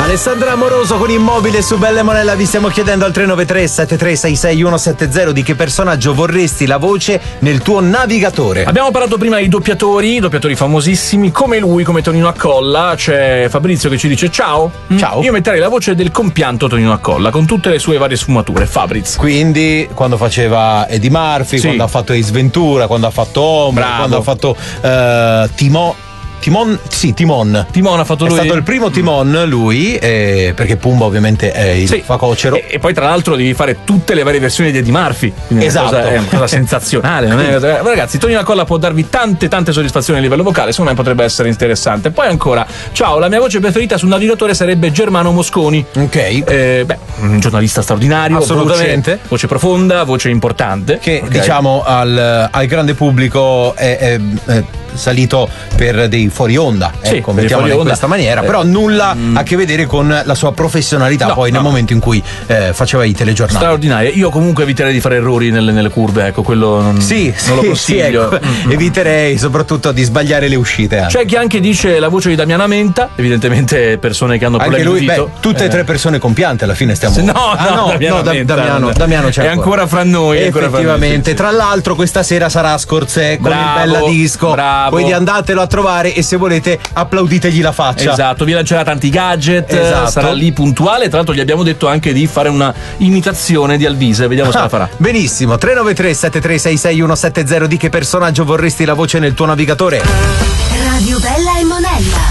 Alessandra Amoroso con Immobile su Belle Monella. Vi stiamo chiedendo al 393-7366170 di che personaggio vorresti la voce nel tuo navigatore. Abbiamo parlato prima di doppiatori famosissimi come lui, come Tonino Accolla. C'è Fabrizio che ci dice ciao. Ciao. Io metterei la voce del compianto Tonino Accolla con tutte le sue varie sfumature. Fabrizio. Quindi quando faceva Eddie Murphy, Sì. quando ha fatto Ace Ventura, quando ha fatto Homer, Bravo. quando ha fatto Timon Timon ha fatto è lui. stato il primo Timon lui, perché Pumba ovviamente è il Sì. facocero. E poi tra l'altro devi fare tutte le varie versioni di Eddie Murphy. Quindi Esatto. È una cosa sensazionale. Non è? Ragazzi, Tonino Accolla può darvi tante soddisfazioni a livello vocale. Secondo me potrebbe essere interessante. Poi ancora, ciao, la mia voce preferita sul navigatore sarebbe Germano Mosconi. Ok. Un giornalista straordinario. Assolutamente. Voce profonda, voce importante. Che Ok. diciamo al grande pubblico è salito per dei fuori onda, Sì, ecco, per i mettiamola fuori in onda. questa maniera, però nulla a che vedere con la sua professionalità No, poi nel momento in cui faceva i telegiornali. Straordinaria. Io comunque eviterei di fare errori nelle curve, ecco, quello non lo consiglio. ecco. Eviterei soprattutto di sbagliare le uscite. C'è chi anche dice la voce di Damiana Menta, evidentemente persone che hanno Anche problemi lui, di udito. tutte e tre persone compiante alla fine stiamo. Damiano c'è è ancora fra noi. Effettivamente, tra l'altro questa sera sarà a Scorzè con il Bella Disco. Bravo. Quindi andatelo a trovare e se volete applauditegli la faccia. Esatto, vi lancerà tanti gadget, Esatto. sarà lì puntuale. Tra l'altro gli abbiamo detto anche di fare una imitazione di Alvise, vediamo se la farà. Benissimo, 393-7366170 di che personaggio vorresti la voce nel tuo navigatore? Radio Bella e Monella.